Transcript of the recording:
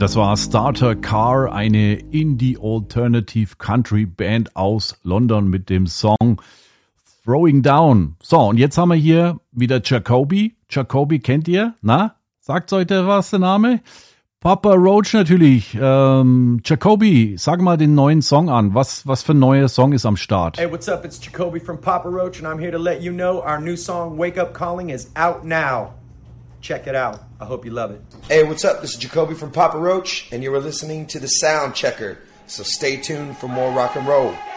Das war Starter Car, eine Indie Alternative Country Band aus London mit dem Song Throwing Down. So, und jetzt haben wir hier wieder Jacoby. Jacoby kennt ihr? Na? Sagt euch der was, der Name? Papa Roach natürlich. Jacoby, sag mal den neuen Song an. Was für ein neuer Song ist am Start? Hey, what's up? It's Jacoby from Papa Roach and I'm here to let you know our new song Wake Up Calling is out now. Check it out. I hope you love it. Hey, what's up? This is Jacoby from Papa Roach and you are listening to The Sound Checker. So stay tuned for more rock and roll.